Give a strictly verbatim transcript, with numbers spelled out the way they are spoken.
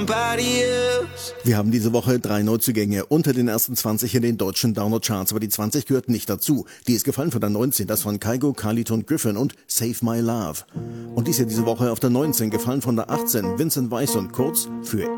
somebody else. Wir haben diese Woche drei Neuzugänge unter den ersten zwanzig in den deutschen Download-Charts, aber die zwanzig gehört nicht dazu. Die ist gefallen von der neunzehn, das von Kygo, Carlton Griffin und Save My Love. Und dies hier diese Woche auf der neunzehn, gefallen von der achtzehn, Vincent Weiss und Kurz für